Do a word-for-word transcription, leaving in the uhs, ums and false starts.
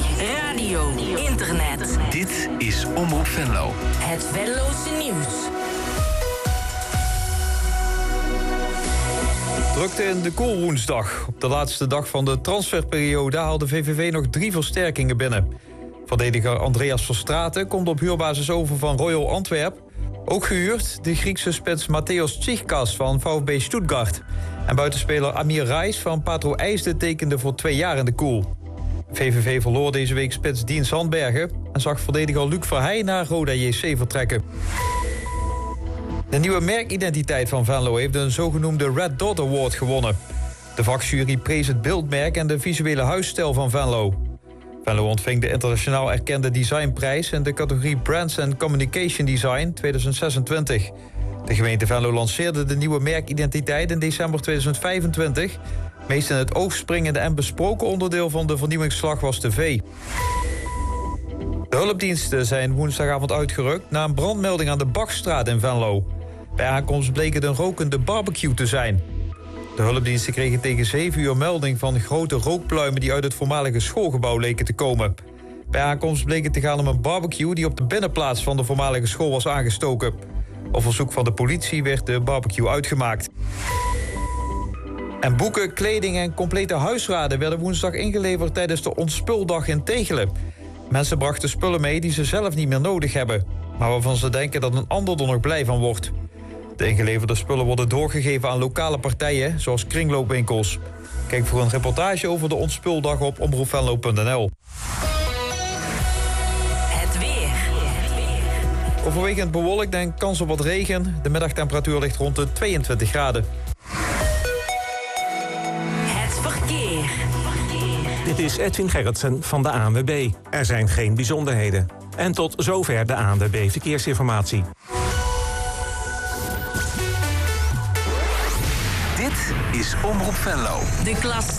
radio, internet. Dit is Omroep Venlo. Het Venlose nieuws. Drukte in de koolwoensdag. Op de laatste dag van de transferperiode haalde V V V nog drie versterkingen binnen. Verdediger Andreas Verstraeten komt op huurbasis over van Royal Antwerp. Ook gehuurd de Griekse spits Matthäus Tsichkas van V V B Stuttgart. En buitenspeler Amir Reis van Patro IJsden tekende voor twee jaar in de koel. V V V verloor deze week spits Dien Sandbergen en zag verdediger Luc Verheij naar Roda J C vertrekken. De nieuwe merkidentiteit van Venlo heeft een zogenoemde Red Dot Award gewonnen. De vakjury prees het beeldmerk en de visuele huisstijl van Venlo. Venlo ontving de internationaal erkende designprijs in de categorie Brands and Communication Design tweeduizend zesentwintig. De gemeente Venlo lanceerde de nieuwe merkidentiteit in december tweeduizend vijfentwintig. Meest in het oog springende en besproken onderdeel van de vernieuwingsslag was de V. De hulpdiensten zijn woensdagavond uitgerukt na een brandmelding aan de Bachstraat in Venlo. Bij aankomst bleek het een rokende barbecue te zijn. De hulpdiensten kregen tegen zeven uur melding van grote rookpluimen die uit het voormalige schoolgebouw leken te komen. Bij aankomst bleek het te gaan om een barbecue die op de binnenplaats van de voormalige school was aangestoken. Op verzoek van de politie werd de barbecue uitgemaakt. En boeken, kleding en complete huisraden werden woensdag ingeleverd tijdens de Ontspuldag in Tegelen. Mensen brachten spullen mee die ze zelf niet meer nodig hebben, maar waarvan ze denken dat een ander er nog blij van wordt. De ingeleverde spullen worden doorgegeven aan lokale partijen, zoals kringloopwinkels. Kijk voor een reportage over de Ontspuldag op omroep venlo punt n l. Het weer. Het weer. Overwegend bewolkt en kans op wat regen. De middagtemperatuur ligt rond de tweeëntwintig graden. Het verkeer. Dit is Edwin Gerritsen van de A N W B. Er zijn geen bijzonderheden. En tot zover de A N W B Verkeersinformatie. Dit is Omroep Venlo. De klas